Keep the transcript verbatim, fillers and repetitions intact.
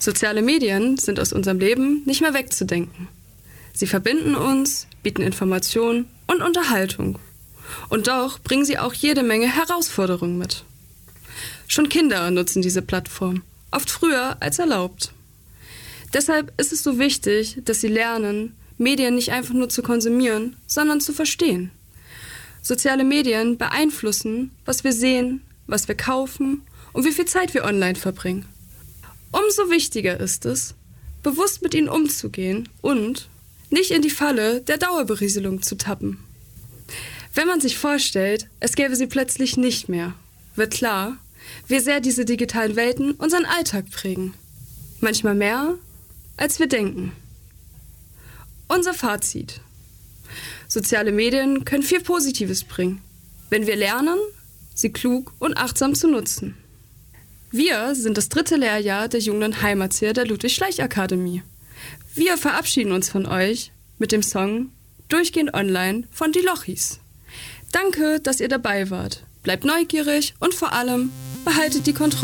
Soziale Medien sind aus unserem Leben nicht mehr wegzudenken. Sie verbinden uns, bieten Information und Unterhaltung. Und doch bringen sie auch jede Menge Herausforderungen mit. Schon Kinder nutzen diese Plattform, oft früher als erlaubt. Deshalb ist es so wichtig, dass sie lernen, Medien nicht einfach nur zu konsumieren, sondern zu verstehen. Soziale Medien beeinflussen, was wir sehen, was wir kaufen und wie viel Zeit wir online verbringen. Umso wichtiger ist es, bewusst mit ihnen umzugehen und nicht in die Falle der Dauerberieselung zu tappen. Wenn man sich vorstellt, es gäbe sie plötzlich nicht mehr, wird klar, wie sehr diese digitalen Welten unseren Alltag prägen. Manchmal mehr, als wir denken. Unser Fazit: Soziale Medien können viel Positives bringen, wenn wir lernen, sie klug und achtsam zu nutzen. Wir sind das dritte Lehrjahr der Jugend- und Heimatzieher der Ludwig-Schleich-Akademie. Wir verabschieden uns von euch mit dem Song Durchgehend Online von Die Lochis. Danke, dass ihr dabei wart. Bleibt neugierig und vor allem behaltet die Kontrolle.